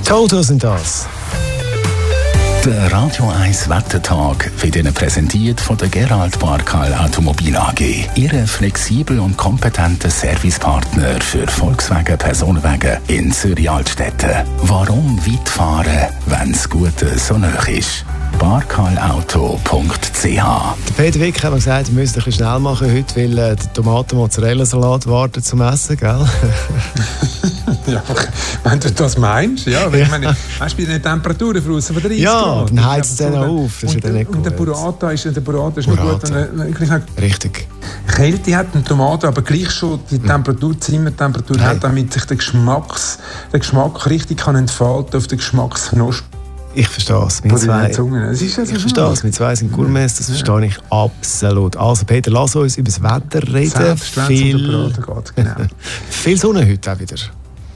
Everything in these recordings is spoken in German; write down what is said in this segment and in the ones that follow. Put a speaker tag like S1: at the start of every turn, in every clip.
S1: Die Autos sind das.
S2: Der Radio 1 Wettertag wird Ihnen präsentiert von der Gerald Barkal Automobil AG. Ihre flexibel und kompetente Servicepartner für Volkswagen Personenwagen in Zürich-Altstetten. Warum weit fahren, wenn es gut so nah ist? barkalauto.ch.
S1: Der Peter Wick hat mir gesagt, wir müssen ein bisschen schnell machen heute, weil der Tomaten-Mozzarella-Salat wartet zum Essen, gell?
S3: Ja, wenn du das meinst, ja. Weil, weißt du, bei den Temperaturen draussen von 30
S1: ja,
S3: Grad.
S1: dann heizt es dann auf. Das ist nicht gut.
S3: Und der Burrata ist nicht gut.
S1: Richtig.
S3: Kälte hat eine Tomate, aber gleich schon die Temperatur, Zimmertemperatur hat, damit sich der Geschmack richtig kann entfalten auf den Geschmacksknospen.
S1: Ich verstehe es. Mit zwei sind Gourmets, das verstehe ich absolut. Also Peter, lass uns über das Wetter reden. Viel Sonne heute auch wieder.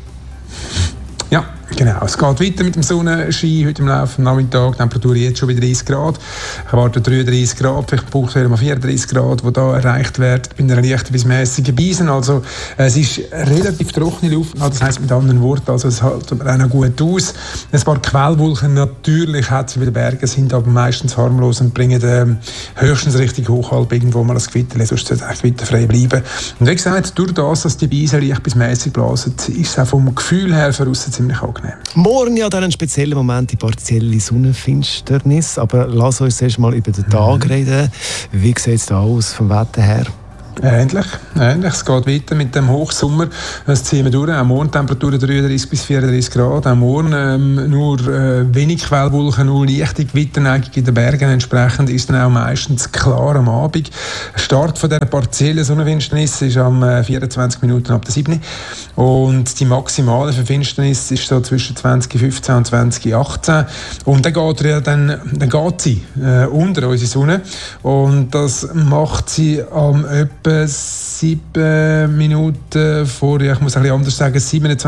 S3: Ja, genau. Es geht weiter mit dem Sonnenschein heute im Laufe des Nachmittags. Die Temperatur jetzt schon bei 30 Grad. Ich erwarte 33 Grad, vielleicht Punktwert mal 34 Grad, die hier erreicht werden bei einer leichten bis mäßigen Beisen. Also es ist relativ trockene Luft. Das heisst mit anderen Worten, also es hält auch noch gut aus. Ein paar Quellwolken natürlich hat es bei den Bergen, sind aber meistens harmlos und bringen höchstens richtig hochhalb irgendwo mal das Gewitter, sonst sollte es gewitterfrei bleiben. Und wie gesagt, durch das, dass die Beisen leicht bis mäßig blasen, ist es auch vom Gefühl her für uns ziemlich angenehm.
S1: Morgen ja dann ein spezieller Moment, die partielle Sonnenfinsternis. Aber lass uns erst mal über den Tag reden. Wie sieht es da aus vom Wetter her?
S3: Ähnlich. Es geht weiter mit dem Hochsommer. Das ziehen wir durch. Auch morgen Temperaturen 33 bis 34 Grad. Auch morgen nur wenig Quellwolken, nur leichte Gewitterneigung in den Bergen. Entsprechend ist dann auch meistens klar am Abend. Start von dieser partiellen Sonnenfinsternis ist am 24 Minuten ab der 7. Und die maximale Verfinsternis ist so zwischen 2015 und 2018. Und dann geht sie unter unsere Sonne. Und das macht sie am etwa 7 Minuten vor, ich muss ein bisschen anders sagen,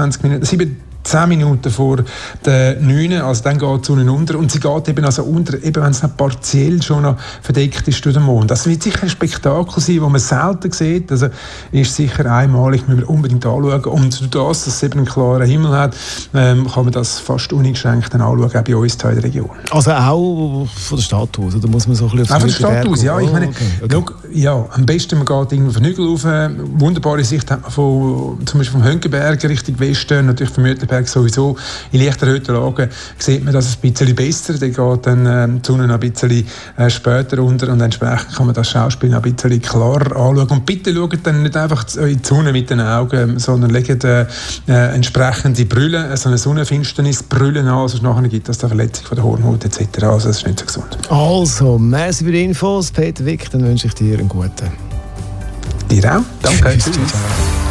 S3: 10 Minuten vor der 9, also dann geht die Sonne unter und sie geht eben also unter, eben wenn es noch partiell schon noch verdeckt ist durch den Mond. Das wird sicher ein Spektakel sein, das man selten sieht, also ist sicher einmalig, müssen wir unbedingt anschauen und durch das, dass es eben einen klaren Himmel hat, kann man das fast uneingeschränkt anschauen, auch bei uns hier in der Region.
S1: Also auch von der Stadt aus, oder muss man so ein bisschen
S3: auf von der Stadt aus, ja. Ich meine, okay. Ja, am besten man geht irgendwo von Hügel rauf, wunderbare Sicht hat man von, zum Beispiel vom Hönkenberg Richtung Westen, natürlich vom Mütterberg sowieso. In leicht erhöhten Lagen sieht man das ein bisschen besser. Da geht dann die Sonne noch ein bisschen später unter und entsprechend kann man das Schauspiel noch ein bisschen klarer anschauen. Und bitte schaut dann nicht einfach in die Sonne mit den Augen, sondern legt entsprechende Brille, so eine Sonnenfinsternis Brille an, sonst nachher gibt es da Verletzung von der Hornhaut etc. Also das ist nicht so gesund.
S1: Also, merci für die Infos, Peter Wick, dann wünsche ich dir einen guten.
S3: Dir auch. Danke.
S1: Tschüss.